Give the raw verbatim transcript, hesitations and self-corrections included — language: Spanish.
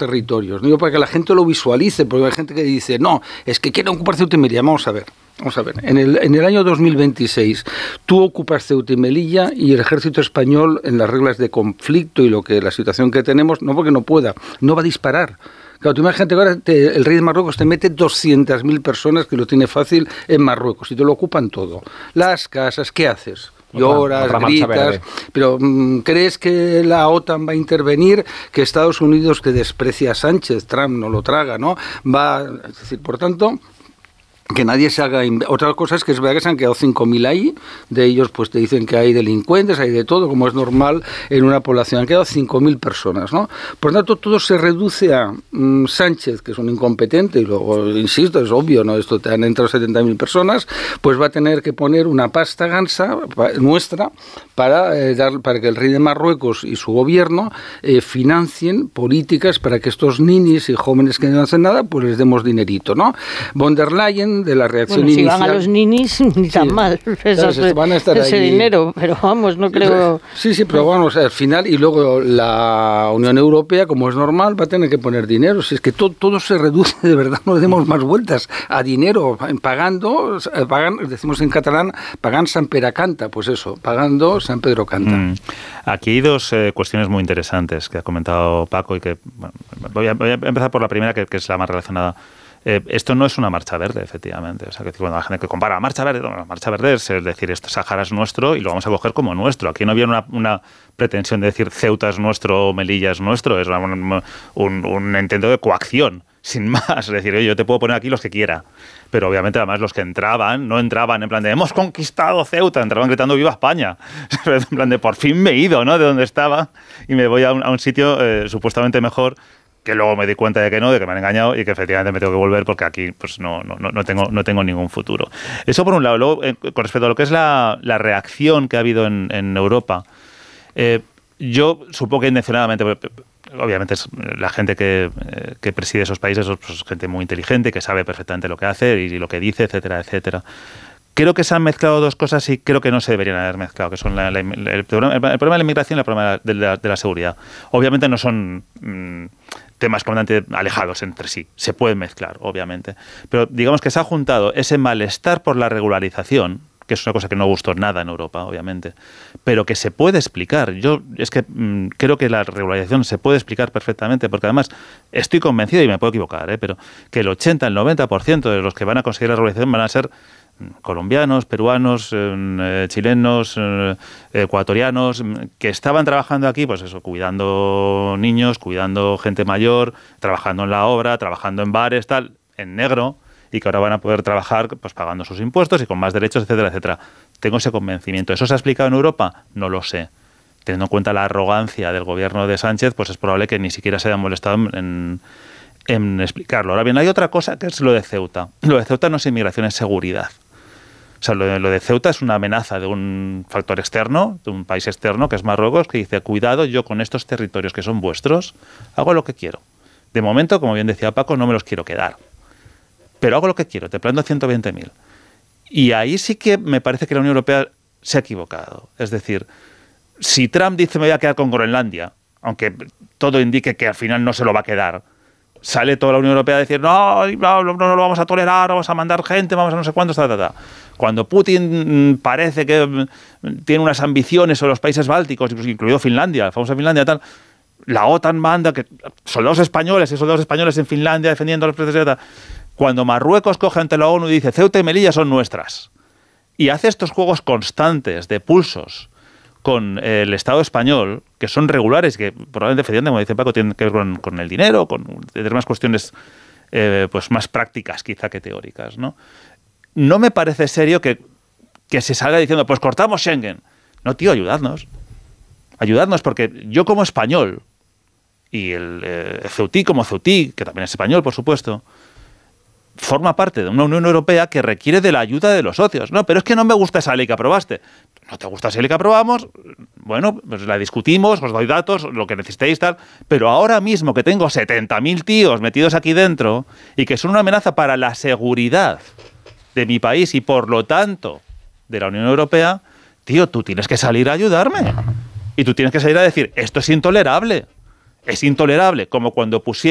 territorios, ¿no? Para que la gente lo visualice, porque hay gente que dice, no, es que quieren ocupar Ceuta y Melilla. Vamos a ver. Vamos a ver, en el, en el año dos mil veintiséis tú ocupas Ceuta y Melilla y el ejército español, en las reglas de conflicto y lo que la situación que tenemos, no porque no pueda, no va a disparar. Claro, tú imagínate que ahora te, el rey de Marruecos te mete doscientas mil personas, que lo tiene fácil, en Marruecos y te lo ocupan todo. Las casas, ¿qué haces? Lloras, otra, otra gritas, pero ¿crees que la OTAN va a intervenir? Que Estados Unidos, que desprecia a Sánchez, Trump no lo traga, ¿no? Va, es decir, por tanto, que nadie se haga... Otra cosa es que es verdad que se han quedado cinco mil ahí, de ellos pues te dicen que hay delincuentes, hay de todo, como es normal en una población. Han quedado cinco mil personas, ¿no? Por tanto, todo se reduce a um, Sánchez, que es un incompetente, y luego, insisto, es obvio, ¿no? Esto te han entrado setenta mil personas, pues va a tener que poner una pasta gansa pa, nuestra para, eh, dar, para que el rey de Marruecos y su gobierno eh, financien políticas para que estos ninis y jóvenes que no hacen nada, pues les demos dinerito, ¿no? Von der Leyen, de la reacción bueno, si inicial... van a los ninis, ni tan sí, mal esas, claro, van a estar ese ahí, dinero, pero vamos, no creo... Sí, sí, pero vamos, al final, y luego la Unión Europea, como es normal, va a tener que poner dinero. Si es que todo, todo se reduce, de verdad, no le demos más vueltas a dinero, pagando, pagan, decimos en catalán, pagan San Pere canta, pues eso, pagando San Pedro canta. Mm. Aquí hay dos eh, cuestiones muy interesantes que ha comentado Paco y que, bueno, voy a, voy a empezar por la primera, que, que es la más relacionada. Eh, esto no es una marcha verde, efectivamente. O sea, que cuando la gente que compara marcha verde, no, la marcha verde es decir, esto Sáhara es nuestro y lo vamos a coger como nuestro. Aquí no había una, una pretensión de decir Ceuta es nuestro o Melilla es nuestro, es un, un, un intento de coacción, sin más. Es decir, oye, yo te puedo poner aquí los que quiera. Pero obviamente, además, los que entraban, no entraban en plan de hemos conquistado Ceuta, entraban gritando ¡Viva España! En plan de por fin me he ido, ¿no?, de donde estaba y me voy a un, a un sitio eh, supuestamente mejor, que luego me di cuenta de que no, de que me han engañado y que efectivamente me tengo que volver porque aquí pues no, no, no, tengo, no tengo ningún futuro. Eso por un lado. Luego, eh, con respecto a lo que es la, la reacción que ha habido en, en Europa, eh, yo supongo que intencionadamente, obviamente es la gente que, eh, que preside esos países, pues, es gente muy inteligente, que sabe perfectamente lo que hace y lo que dice, etcétera, etcétera. Creo que se han mezclado dos cosas y creo que no se deberían haber mezclado, que son la, la, el, el, problema, el problema de la inmigración y el problema de la, de la seguridad. Obviamente no son mmm, temas completamente alejados entre sí, se pueden mezclar, obviamente. Pero digamos que se ha juntado ese malestar por la regularización, que es una cosa que no gustó nada en Europa, obviamente, pero que se puede explicar. Yo es que mmm, creo que la regularización se puede explicar perfectamente, porque además estoy convencido, y me puedo equivocar, ¿eh? pero que el ochenta, el noventa por ciento de los que van a conseguir la regularización van a ser colombianos, peruanos, eh, chilenos, eh, ecuatorianos, que estaban trabajando aquí, pues eso, cuidando niños, cuidando gente mayor, trabajando en la obra, trabajando en bares, tal, en negro, y que ahora van a poder trabajar pues pagando sus impuestos y con más derechos, etcétera, etcétera. Tengo ese convencimiento. ¿Eso se ha explicado en Europa? No lo sé. Teniendo en cuenta la arrogancia del gobierno de Sánchez, pues es probable que ni siquiera se hayan molestado en... en en explicarlo. Ahora bien, hay otra cosa que es lo de Ceuta. Lo de Ceuta no es inmigración, es seguridad. O sea, lo de, lo de Ceuta es una amenaza de un factor externo, de un país externo, que es Marruecos, que dice, cuidado, yo con estos territorios que son vuestros, hago lo que quiero. De momento, como bien decía Paco, no me los quiero quedar. Pero hago lo que quiero, te planto ciento veinte mil. Y ahí sí que me parece que la Unión Europea se ha equivocado. Es decir, si Trump dice me voy a quedar con Groenlandia, aunque todo indique que al final no se lo va a quedar, sale toda la Unión Europea a decir no, no, no, no lo vamos a tolerar, vamos a mandar gente, vamos a no sé cuántos, ta, ta, ta. Cuando Putin parece que tiene unas ambiciones sobre los países bálticos, incluido Finlandia, la famosa Finlandia, tal, la OTAN manda que soldados españoles y soldados españoles en Finlandia defendiendo los precios, tal. Cuando Marruecos coge ante la ONU y dice Ceuta y Melilla son nuestras, y hace estos juegos constantes de pulsos con el Estado español, que son regulares, que probablemente, efectivamente, como dice Paco, tienen que ver con, con el dinero, con determinadas cuestiones eh, pues más prácticas quizá que teóricas, ¿no? No me parece serio que, que se salga diciendo, pues cortamos Schengen. No, tío, ayudadnos. Ayudadnos, porque yo como español, y el eh, ceutí como ceutí, que también es español, por supuesto, forma parte de una Unión Europea que requiere de la ayuda de los socios. No, pero es que no me gusta esa ley que aprobaste. ¿No te gusta esa ley que aprobamos? Bueno, pues la discutimos, os doy datos, lo que necesitéis, tal. Pero ahora mismo que tengo setenta mil tíos metidos aquí dentro y que son una amenaza para la seguridad de mi país y, por lo tanto, de la Unión Europea, tío, tú tienes que salir a ayudarme. Y tú tienes que salir a decir, esto es intolerable. Es intolerable, como cuando pusieron